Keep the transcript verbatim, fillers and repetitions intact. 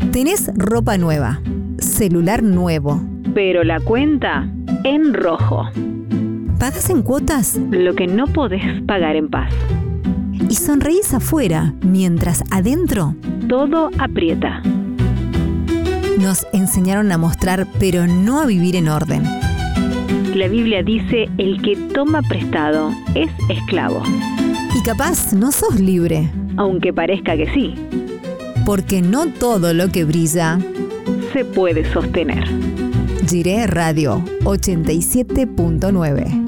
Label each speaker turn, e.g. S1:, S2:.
S1: Tenés ropa nueva, celular nuevo,
S2: pero la cuenta en rojo.
S1: ¿Pagás en cuotas?
S2: Lo que no podés pagar en paz.
S1: Y sonreís afuera, mientras adentro
S2: todo aprieta.
S1: Nos enseñaron a mostrar, pero no a vivir en orden.
S2: La Biblia dice, el que toma prestado es esclavo.
S1: Y capaz no sos libre.
S2: Aunque parezca que sí.
S1: Porque no todo lo que brilla
S2: se puede sostener.
S1: Jiré Radio ochenta y siete punto nueve.